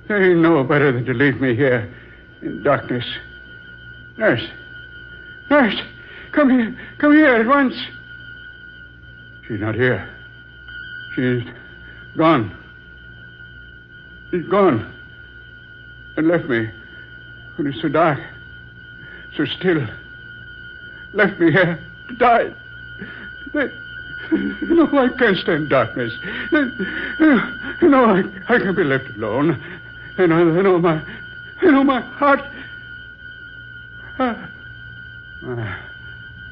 They know better than to leave me here in darkness. Nurse! Nurse! Come here! Come here at once! She's not here. She's gone. She's gone. And left me when it's so dark, so still. Left me here to die. No, I can't stand darkness. No, I can't be left alone. I know my heart.